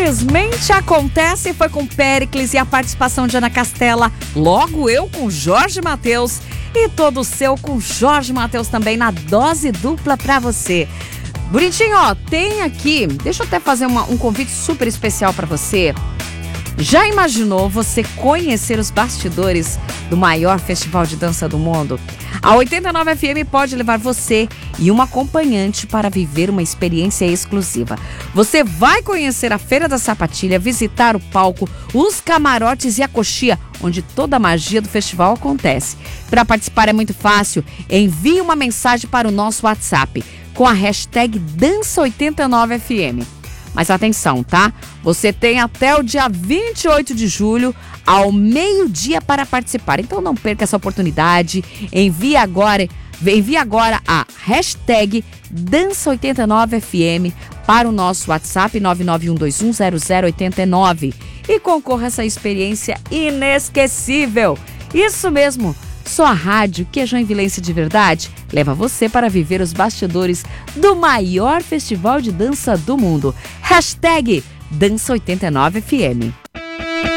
Simplesmente Acontece foi com Péricles e a participação de Ana Castela. Logo eu com Jorge Mateus e todo o seu com Jorge Mateus também na dose dupla pra você. Bonitinho, ó, tem aqui, deixa eu até fazer um convite super especial pra você. Já imaginou você conhecer os bastidores do maior festival de dança do mundo? A 89 FM pode levar você e um acompanhante para viver uma experiência exclusiva. Você vai conhecer a Feira da Sapatilha, visitar o palco, os camarotes e a coxia, onde toda a magia do festival acontece. Para participar é muito fácil. Envie uma mensagem para o nosso WhatsApp com a hashtag Dança89FM. Mas atenção, tá? Você tem até o dia 28 de julho, ao meio-dia, para participar. Então não perca essa oportunidade. Envie agora a hashtag Dança89FM para o nosso WhatsApp 991210089 e concorra a essa experiência inesquecível. Isso mesmo! Só a rádio, que é joinvilense de verdade, leva você para viver os bastidores do maior festival de dança do mundo. Hashtag Dança89FM.